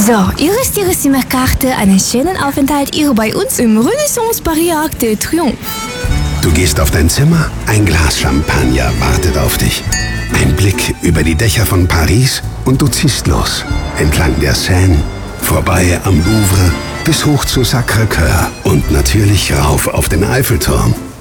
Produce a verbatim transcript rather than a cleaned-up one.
So, hier ist Ihre Zimmerkarte. Einen schönen Aufenthalt hier bei uns im Renaissance Paris Arc de Triomphe. Du gehst auf dein Zimmer, ein Glas Champagner wartet auf dich. Ein Blick über die Dächer von Paris und du ziehst los. Entlang der Seine, vorbei am Louvre, bis hoch zu Sacré-Cœur und natürlich rauf auf den Eiffelturm.